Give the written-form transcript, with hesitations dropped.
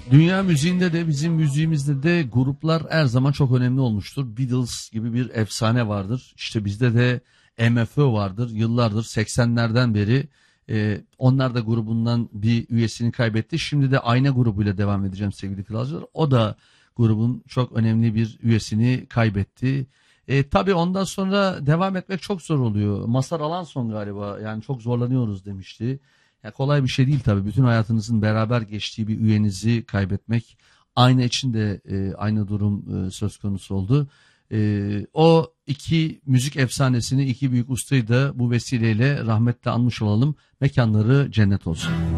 Dünya müziğinde de bizim müziğimizde de gruplar her zaman çok önemli olmuştur. Beatles gibi bir efsane vardır. İşte bizde de MFÖ vardır. Yıllardır 80'lerden beri onlar da grubundan bir üyesini kaybetti. Şimdi de Ayna grubuyla devam edeceğim sevgili kralcılar. O da grubun çok önemli bir üyesini kaybetti. Tabii ondan sonra devam etmek çok zor oluyor. Mazhar Alanson galiba yani çok zorlanıyoruz demişti. Ya kolay bir şey değil tabii. Bütün hayatınızın beraber geçtiği bir üyenizi kaybetmek. Ayna için de aynı durum söz konusu oldu. O iki müzik efsanesini, iki büyük ustayı da bu vesileyle rahmetle anmış olalım. Mekanları cennet olsun.